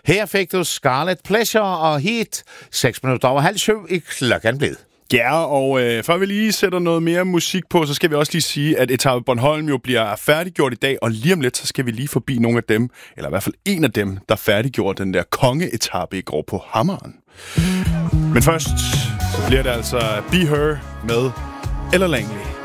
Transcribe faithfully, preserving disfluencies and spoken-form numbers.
Her fik du Scarlet Pleasure og Heat. seks minutter over halv syv i klokken blevet. Ja, og øh, før vi lige sætter noget mere musik på, så skal vi også lige sige, at etape Bornholm jo bliver færdiggjort i dag, og lige om lidt, så skal vi lige forbi nogle af dem, eller i hvert fald en af dem, der færdiggjorde den der kongeetape i går på Hammeren. Men først, så bliver det altså Be Her med Ella Langley.